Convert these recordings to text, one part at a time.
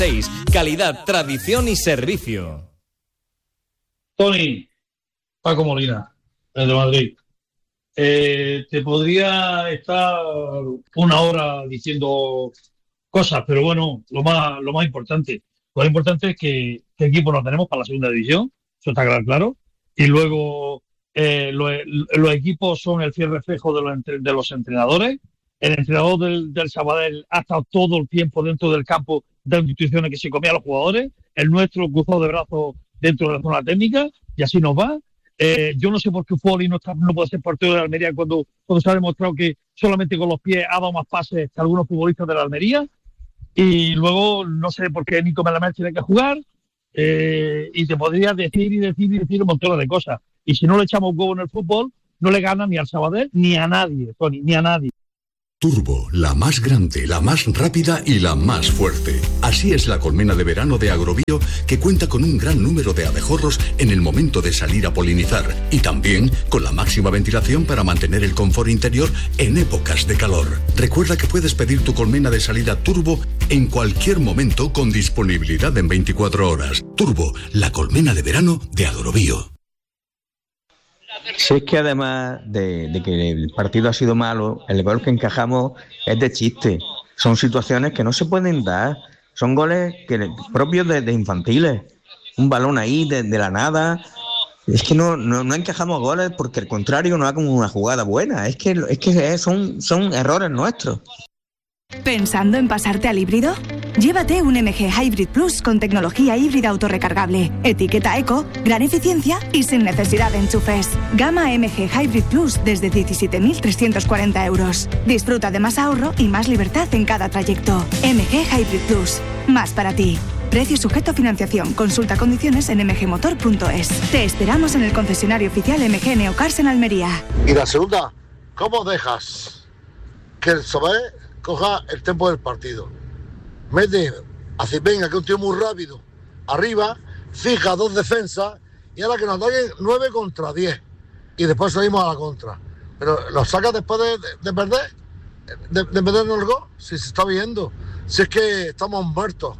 Calidad, tradición y servicio. Tony, Paco Molina, de Madrid. Te podría estar una hora diciendo cosas, pero bueno, lo más importante es que qué equipo no tenemos para la segunda división, eso está claro. Y luego los equipos son el fiel reflejo de los entrenadores. El entrenador del Sabadell ha estado todo el tiempo dentro del campo de instituciones que se comía a los jugadores. El nuestro cruzado de brazos dentro de la zona técnica y así nos va. Yo no sé por qué Foli no puede ser portero de la Almería cuando se ha demostrado que solamente con los pies ha dado más pases que algunos futbolistas de la Almería. Y luego no sé por qué Nico Melamed tiene que jugar. Y te podría decir un montón de cosas. Y si no le echamos huevo en el fútbol, no le gana ni al Sabadell ni a nadie, Tony, ni a nadie. Turbo, la más grande, la más rápida y la más fuerte. Así es la colmena de verano de Agrobio, que cuenta con un gran número de abejorros en el momento de salir a polinizar y también con la máxima ventilación para mantener el confort interior en épocas de calor. Recuerda que puedes pedir tu colmena de salida Turbo en cualquier momento con disponibilidad en 24 horas. Turbo, la colmena de verano de Agrobio. Si es que además de que el partido ha sido malo, el gol que encajamos es de chiste. Son situaciones que no se pueden dar. Son goles propios de infantiles. Un balón ahí de la nada. Es que no encajamos goles porque al contrario no hagan una jugada buena. Es que son errores nuestros. ¿Pensando en pasarte al híbrido? Llévate un MG Hybrid Plus con tecnología híbrida autorrecargable, etiqueta eco, gran eficiencia y sin necesidad de enchufes. Gama MG Hybrid Plus desde 17.340 euros. Disfruta de más ahorro y más libertad en cada trayecto. MG Hybrid Plus. Más para ti. Precio sujeto a financiación. Consulta condiciones en mgmotor.es. Te esperamos en el concesionario oficial MG Neocars en Almería. Y la segunda, ¿cómo dejas que el Sabadell coja el tempo del partido? Mete a Cipenga, que es un tío muy rápido, arriba, fija dos defensas y ahora que nos ataquen 9 contra 10 y después salimos a la contra. Pero lo saca después de perder, de perdernos el gol, si se está viendo, si es que estamos muertos.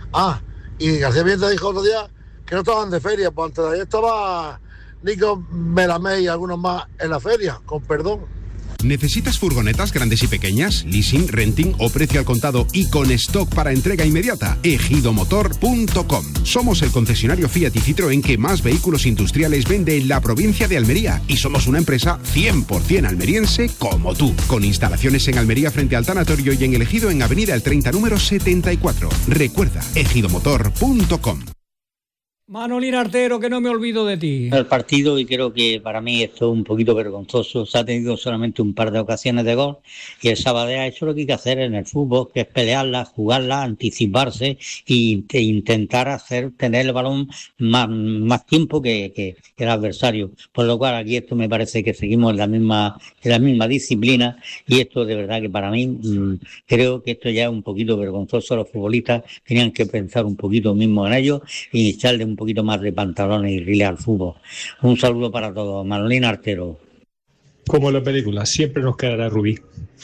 Y García Vienta dijo otro día que no estaban de feria, pues antes de ayer estaba Nico Melamed y algunos más en la feria, con perdón. ¿Necesitas furgonetas grandes y pequeñas, leasing, renting o precio al contado y con stock para entrega inmediata? ejidomotor.com. Somos el concesionario Fiat y Citroën que más vehículos industriales vende en la provincia de Almería y somos una empresa 100% almeriense como tú, con instalaciones en Almería frente al tanatorio y en El Ejido en Avenida El 30 número 74. Recuerda, ejidomotor.com. Manolín Artero, que no me olvido de ti. El partido, y creo que para mí esto es un poquito vergonzoso, se ha tenido solamente un par de ocasiones de gol y el Sabadell ha hecho lo que hay que hacer en el fútbol, que es pelearla, jugarla, anticiparse e intentar tener el balón más tiempo que el adversario. Por lo cual aquí esto me parece que seguimos en la misma disciplina y esto de verdad que para mí creo que esto ya es un poquito vergonzoso. Los futbolistas tenían que pensar un poquito mismo en ellos y echarle un poquito más de pantalones y rile al fútbol. Un saludo para todos. Manolín Artero. Como en la película, siempre nos quedará Rubí.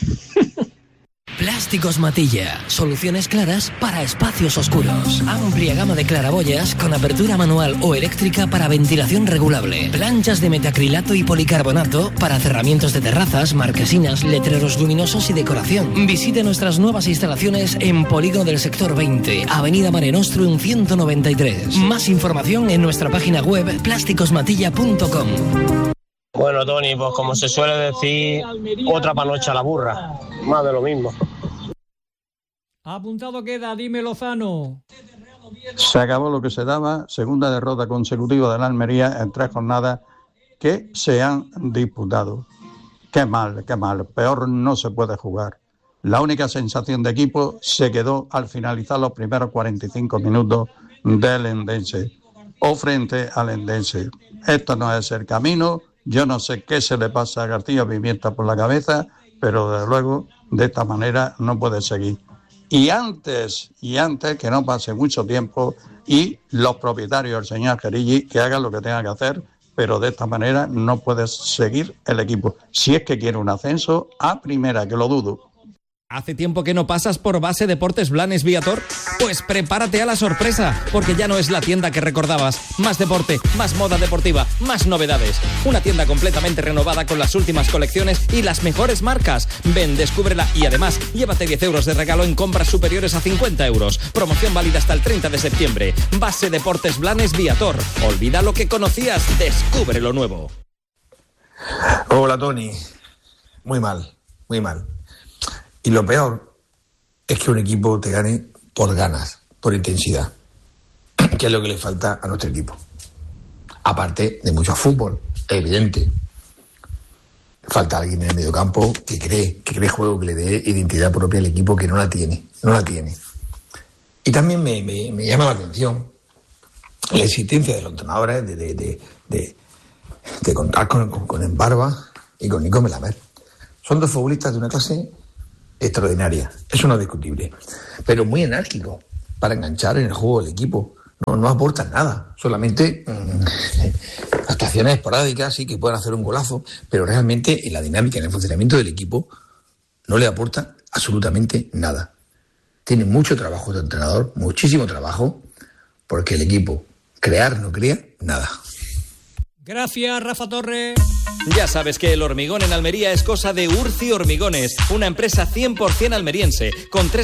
Plásticos Matilla. Soluciones claras para espacios oscuros. Amplia gama de claraboyas con apertura manual o eléctrica para ventilación regulable. Planchas de metacrilato y policarbonato para cerramientos de terrazas, marquesinas, letreros luminosos y decoración. Visite nuestras nuevas instalaciones en Polígono del Sector 20, Avenida Mare Nostrum 193. Más información en nuestra página web plásticosmatilla.com. Bueno, Tony, pues como se suele decir, otra panocha a la burra. Más de lo mismo. Apuntado queda, dime Lozano. Se acabó lo que se daba, segunda derrota consecutiva de la Almería en 3 jornadas que se han disputado. Qué mal, peor no se puede jugar. La única sensación de equipo se quedó al finalizar los primeros 45 minutos del Endense o frente al Endense. Esto no es el camino. Yo no sé qué se le pasa a García Pimienta por la cabeza, pero desde luego de esta manera no puede seguir. Y antes que no pase mucho tiempo y los propietarios, el señor Gerilli, que hagan lo que tenga que hacer, pero de esta manera no puede seguir el equipo. Si es que quiere un ascenso a primera, que lo dudo. ¿Hace tiempo que no pasas por Base Deportes Blanes Viator? Pues prepárate a la sorpresa, porque ya no es la tienda que recordabas. Más deporte, más moda deportiva, más novedades. Una tienda completamente renovada con las últimas colecciones y las mejores marcas. Ven, descúbrela y además llévate 10 euros de regalo en compras superiores a 50 euros. Promoción válida hasta el 30 de septiembre. Base Deportes Blanes Viator. Olvida lo que conocías, descubre lo nuevo. Hola, Tony. Muy mal, muy mal. Y lo peor es que un equipo te gane por ganas, por intensidad, que es lo que le falta a nuestro equipo. Aparte de mucho fútbol, es evidente. Falta alguien en el mediocampo que cree juego, que le dé identidad propia al equipo, que no la tiene. Y también me llama la atención la existencia de los entrenadores de contar con Embarba y con Nico Melamed. Son dos futbolistas de una clase extraordinaria, eso no es discutible, pero muy enérgico para enganchar en el juego del equipo. No aportan nada, solamente actuaciones esporádicas, sí que pueden hacer un golazo, pero realmente en la dinámica, en el funcionamiento del equipo, no le aportan absolutamente nada. Tiene mucho trabajo de entrenador, muchísimo trabajo, porque el equipo no crea nada. Gracias, Rafa Torre. Ya sabes que el hormigón en Almería es cosa de Urci Hormigones, una empresa 100% almeriense, con 3